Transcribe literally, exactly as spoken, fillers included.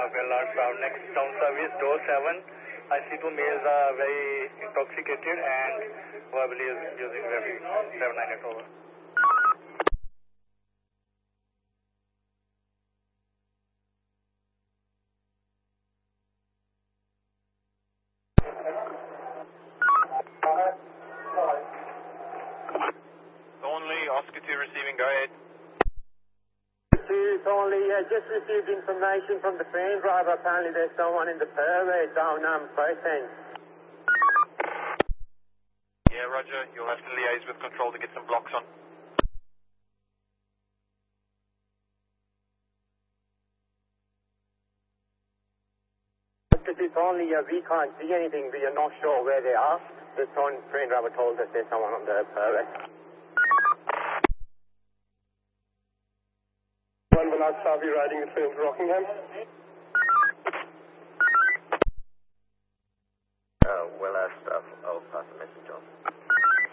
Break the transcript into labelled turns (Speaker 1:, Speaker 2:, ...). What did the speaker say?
Speaker 1: Bell Arts, our next town service, door seven. I see two males are very intoxicated and verbally is using very seven nine eight over.
Speaker 2: Only Oscar two receiving, go ahead.
Speaker 3: It's only uh, just received information from the train driver. Apparently there's someone in the fairway down um, First End.
Speaker 2: Yeah, Roger. You'll have to liaise with control to get some blocks on.
Speaker 3: It's only uh, we can't see anything. We are not sure where they are. The train driver told us there's someone on the fairway.
Speaker 4: One will not stop you riding the train to Rockingham.